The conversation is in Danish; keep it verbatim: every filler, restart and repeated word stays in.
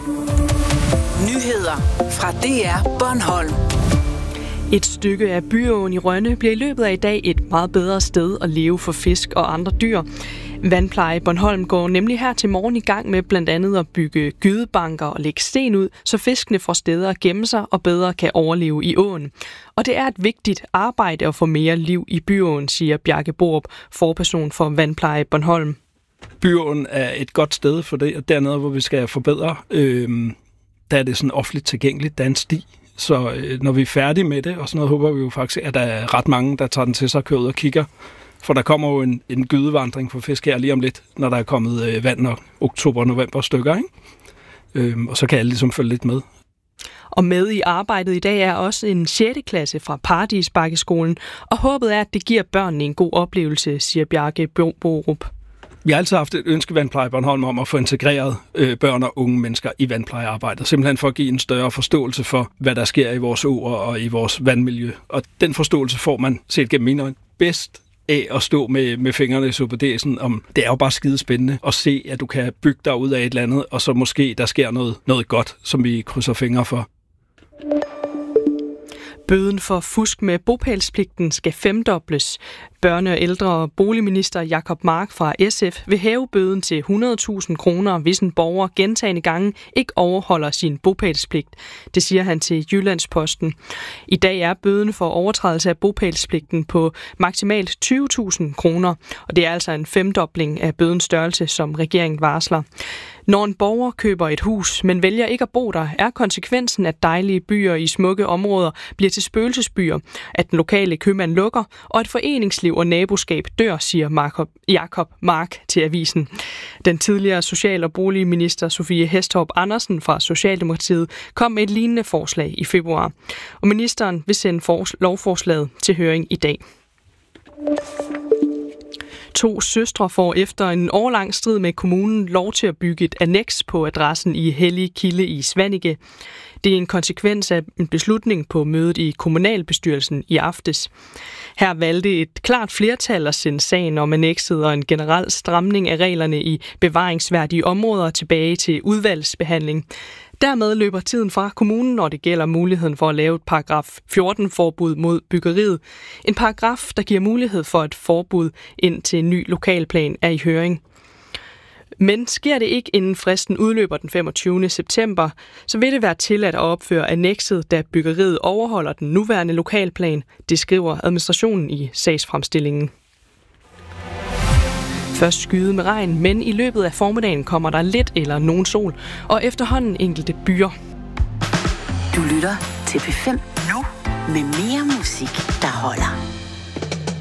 Nyheder fra D R Bornholm. Et stykke af Byåen i Rønne bliver i løbet af i dag et meget bedre sted at leve for fisk og andre dyr. Vandpleje Bornholm går nemlig her til morgen i gang med blandt andet at bygge gydebanker og lægge sten ud, så fiskene får steder at gemme sig og bedre kan overleve i åen. Og det er et vigtigt arbejde at få mere liv i Byåen, siger Bjarke Borup, forperson for Vandpleje Bornholm. Byåen er et godt sted for det, og dernede, hvor vi skal forbedre, øh, der er det sådan offentligt tilgængeligt, der er en sti. Så øh, når vi er færdige med det, og sådan noget, håber vi jo faktisk, at der er ret mange, der tager den til sig og kører ud og kigger. For der kommer jo en, en gydevandring for fisk her lige om lidt, når der er kommet øh, vand og oktober og november stykker, ikke? Øhm, og så kan alle ligesom følge lidt med. Og med i arbejdet i dag er også en sjette klasse fra Paradisbakkeskolen, og håbet er, at det giver børnene en god oplevelse, siger Bjarke Borup. Vi har altid haft et ønske i Vandpleje Bornholm om at få integreret øh, børn og unge mennesker i vandplejearbejdet. Simpelthen for at give en større forståelse for, hvad der sker i vores åer og i vores vandmiljø. Og den forståelse får man, set gennem mine øjne, bedst af at stå med, med fingrene i superdæsen. Om det er jo bare skide spændende at se, at du kan bygge dig ud af et eller andet, og så måske der sker noget, noget godt, som vi krydser fingre for. Bøden for fusk med bopælspligten skal femdobles. Børne- og ældre- og boligminister Jacob Mark fra S F vil hæve bøden til hundrede tusind kroner, hvis en borger gentagne gange ikke overholder sin bopælspligt. Det siger han til Jyllandsposten. I dag er bøden for overtrædelse af bopælspligten på maksimalt tyve tusind kroner, og det er altså en femdobling af bødens størrelse, som regeringen varsler. Når en borger køber et hus, men vælger ikke at bo der, er konsekvensen, at dejlige byer i smukke områder bliver til spøgelsesbyer, at den lokale købmand lukker, og at foreningsliv og naboskab dør, siger Jacob Mark til avisen. Den tidligere social- og boligminister Sofie Hæstorp Andersen fra Socialdemokratiet kom med et lignende forslag i februar, og ministeren vil sende lovforslaget til høring i dag. To søstre får efter en årlang strid med kommunen lov til at bygge et anneks på adressen i Hellig Kilde i Svanike. Det er en konsekvens af en beslutning på mødet i kommunalbestyrelsen i aftes. Her valgte et klart flertal at sende sagen om annekset og en generel stramning af reglerne i bevaringsværdige områder tilbage til udvalgsbehandling. Dermed løber tiden fra kommunen, når det gælder muligheden for at lave et paragraf fjorten-forbud mod byggeriet. En paragraf, der giver mulighed for et forbud indtil en ny lokalplan er i høring. Men sker det ikke inden fristen udløber den femogtyvende september, så vil det være tilladt at opføre annekset, da byggeriet overholder den nuværende lokalplan, det skriver administrationen i sagsfremstillingen. Først skyde med regn, men i løbet af formiddagen kommer der lidt eller nogen sol, og efterhånden enkelte byer. Du lytter til P fem nu med mere musik, der holder.